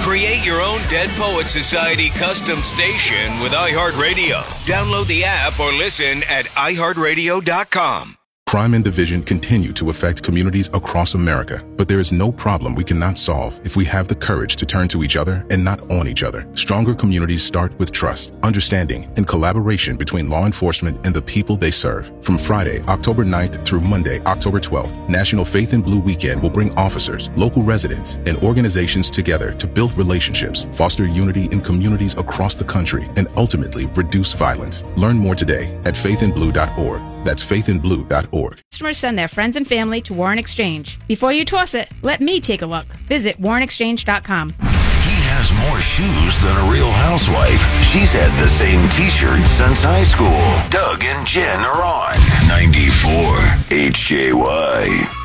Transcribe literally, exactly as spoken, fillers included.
Create your own Dead Poets Society custom station with iHeartRadio. Download the app or listen at i heart radio dot com. Crime and division continue to affect communities across America, but there is no problem we cannot solve if we have the courage to turn to each other and not on each other. Stronger communities start with trust, understanding, and collaboration between law enforcement and the people they serve. From Friday, October ninth through Monday, October twelfth, National Faith in Blue Weekend will bring officers, local residents, and organizations together to build relationships, foster unity in communities across the country, and ultimately reduce violence. Learn more today at faith in blue dot org. That's faith in blue dot org. Customers send their friends and family to Warren Exchange. Before you toss it, let me take a look. Visit warren exchange dot com. He has more shoes than a real housewife. She's had the same t-shirt since high school. Doug and Jen are on ninety-four H J Y.